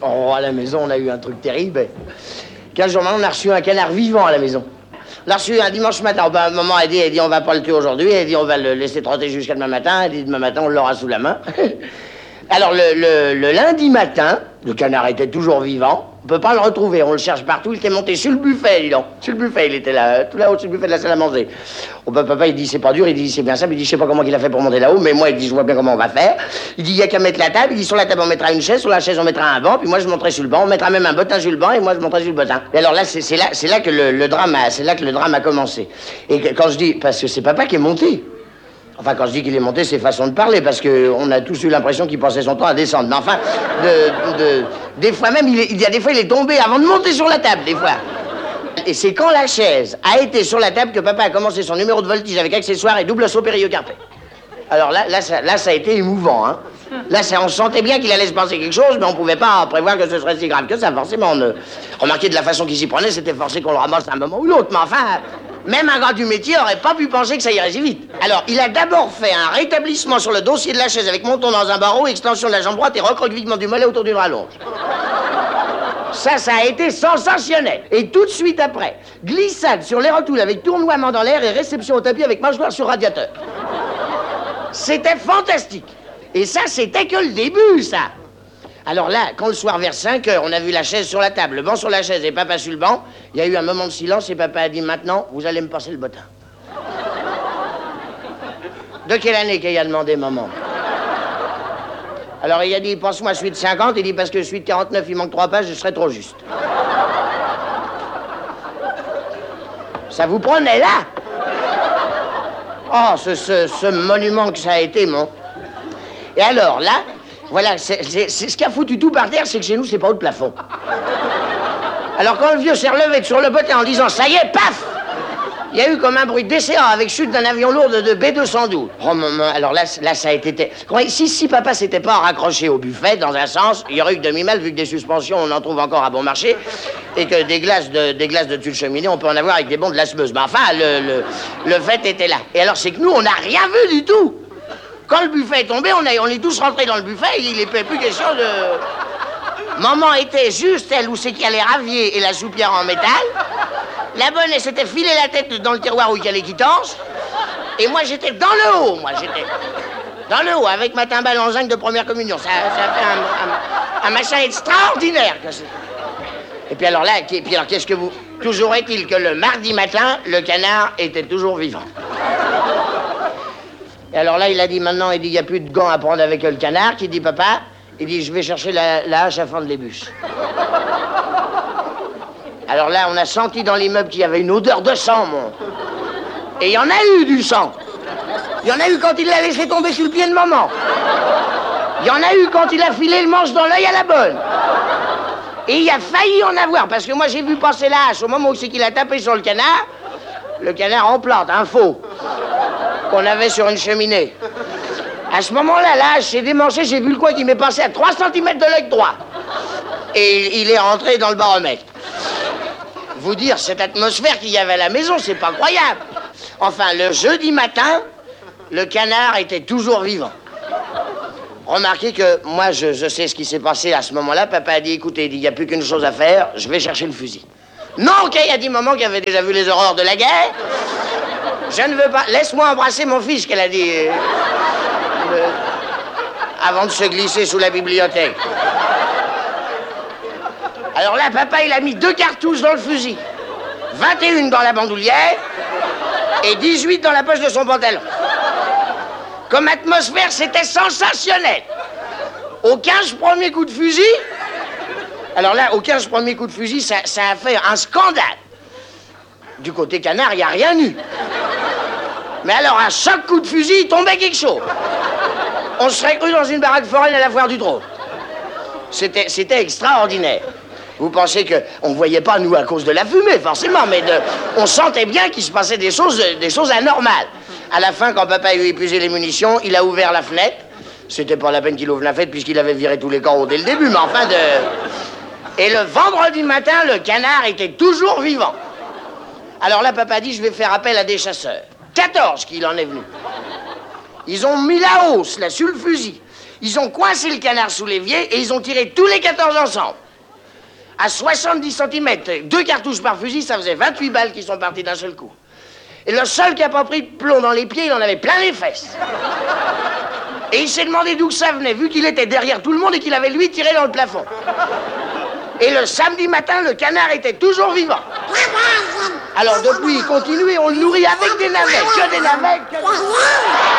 Oh, à la maison, on a eu un truc terrible. 15 jours maintenant, on a reçu un canard vivant à la maison. On l'a reçu un dimanche matin. Maman a dit, on va pas le tuer aujourd'hui. Elle dit, on va le laisser trotter jusqu'à demain matin. Elle dit, demain matin, on l'aura sous la main. Alors, le lundi matin, le canard était toujours vivant. On peut pas le retrouver, on le cherche partout. Il était monté sur le buffet, dis donc. Sur le buffet, il était là, tout là-haut, sur le buffet de la salle à manger. Oh, papa, il dit, c'est pas dur. Il dit, c'est bien simple. Il dit, je sais pas comment il a fait pour monter là-haut, mais moi, il dit, je vois bien comment on va faire. Il dit, il y a qu'à mettre la table. Il dit, sur la table, on mettra une chaise. Sur la chaise, on mettra un banc. Puis moi, je monterai sur le banc. On mettra même un bottin sur le banc. Et moi, je monterai sur le bottin. Et alors là, c'est là que le drame a commencé. Et quand je dis, parce que c'est papa qui est monté. Enfin, quand je dis qu'il est monté, c'est façon de parler, parce qu'on a tous eu l'impression qu'il passait son temps à descendre. Mais enfin, des fois même, il y a des fois, il est tombé avant de monter sur la table, des fois. Et c'est quand la chaise a été sur la table que papa a commencé son numéro de voltige avec accessoires et double saut périocarpé. Alors là, ça a été émouvant, hein. Là, on sentait bien qu'il allait se passer quelque chose, mais on pouvait pas prévoir que ce serait si grave que ça, forcément. Remarquez de la façon qu'il s'y prenait, c'était forcé qu'on le ramasse à un moment ou l'autre, mais enfin... Même un gars du métier aurait pas pu penser que ça irait si vite. Alors, il a d'abord fait un rétablissement sur le dossier de la chaise avec menton dans un barreau, extension de la jambe droite et recroquevillement du mollet autour d'une rallonge. Ça a été sensationnel. Et tout de suite après, glissade sur les rotoules avec tournoiement dans l'air et réception au tapis avec mâchoire sur radiateur. C'était fantastique. Et ça, c'était que le début, ça. Alors là, quand le soir vers 5 heures, on a vu la chaise sur la table, le banc sur la chaise et papa sur le banc, il y a eu un moment de silence et papa a dit, maintenant, vous allez me passer le bottin. De quelle année qu'il a demandé maman? Alors il a dit, passe-moi celui de 50, il dit, parce que celui de 49, il manque 3 pages, je serais trop juste. Ça vous prenait là? Oh, ce monument que ça a été, mon. Et alors là, voilà, c'est ce qui a foutu tout par terre, c'est que chez nous, c'est pas haut de plafond. Alors quand le vieux s'est relevé sur le bottin en disant, ça y est, paf! Il y a eu comme un bruit d'essai avec chute d'un avion lourd de B-212. Oh maman, alors là, ça a été... Si papa s'était pas raccroché au buffet, dans un sens, il y aurait eu demi-mal, vu que des suspensions, on en trouve encore à bon marché, et que des glaces de tulle cheminée, on peut en avoir avec des bons de l'asmeuse. Mais enfin, le fait était là. Et alors, c'est que nous, on n'a rien vu du tout. Quand le buffet est tombé, on est tous rentrés dans le buffet, il n'est plus question de... Maman était juste, elle, où c'est qu'il y a les raviers et la soupière en métal. La bonne, elle s'était filé la tête dans le tiroir où il y a les quittances. Et moi, j'étais dans le haut, avec ma timbale en zinc de première communion. Ça fait un machin extraordinaire. Et puis alors là, qu'est-ce que vous... Toujours est-il que le mardi matin, le canard était toujours vivant. Et alors là, il a dit maintenant, il dit, il n'y a plus de gants à prendre avec le canard. Qui dit, papa, il dit, je vais chercher la hache à fendre les bûches. Alors là, on a senti dans l'immeuble qu'il y avait une odeur de sang, mon. Et il y en a eu du sang. Il y en a eu quand il l'a laissé tomber sur le pied de maman. Il y en a eu quand il a filé le manche dans l'œil à la bonne. Et il a failli en avoir, parce que moi, j'ai vu passer la hache au moment où c'est qu'il a tapé sur le canard en plante, un faux. Qu'on avait sur une cheminée. À ce moment-là, la hache s'est démanchée, j'ai vu le coin qui m'est passé à 3 cm de l'œil droit. Et il est rentré dans le baromètre. Vous dire, cette atmosphère qu'il y avait à la maison, c'est pas croyable. Enfin, le jeudi matin, le canard était toujours vivant. Remarquez que moi, je sais ce qui s'est passé à ce moment-là. Papa a dit, écoutez, il n'y a plus qu'une chose à faire, je vais chercher le fusil. Non, Kay a dit maman qui avait déjà vu les horreurs de la guerre. Je ne veux pas... Laisse-moi embrasser mon fils, qu'elle a dit. Avant de se glisser sous la bibliothèque. Alors là, papa, il a mis 2 cartouches dans le fusil. 21 dans la bandoulière et 18 dans la poche de son pantalon. Comme atmosphère, c'était sensationnel. Aux 15 premiers coups de fusil... Alors là, aux 15 premiers coups de fusil, ça a fait un scandale. Du côté canard, il n'y a rien eu. Mais alors, à chaque coup de fusil, il tombait quelque chose. On serait cru dans une baraque foraine à la foire du Drôme. C'était extraordinaire. Vous pensez qu'on ne voyait pas, nous, à cause de la fumée, forcément, mais on sentait bien qu'il se passait des choses anormales. À la fin, quand papa a eu épuisé les munitions, il a ouvert la fenêtre. C'était pas la peine qu'il ouvre la fenêtre, puisqu'il avait viré tous les carreaux dès le début, mais enfin Et le vendredi matin, le canard était toujours vivant. Alors là, papa dit, je vais faire appel à des chasseurs. 14 qu'il en est venu. Ils ont mis la hausse, là, sur le fusil. Ils ont coincé le canard sous l'évier et ils ont tiré tous les 14 ensemble. À 70 cm, 2 cartouches par fusil, ça faisait 28 balles qui sont parties d'un seul coup. Et le seul qui a pas pris de plomb dans les pieds, il en avait plein les fesses. Et il s'est demandé d'où ça venait, vu qu'il était derrière tout le monde et qu'il avait lui tiré dans le plafond. Et le samedi matin, le canard était toujours vivant. Alors depuis, il continue et on le nourrit avec des navets, que des navets, que des...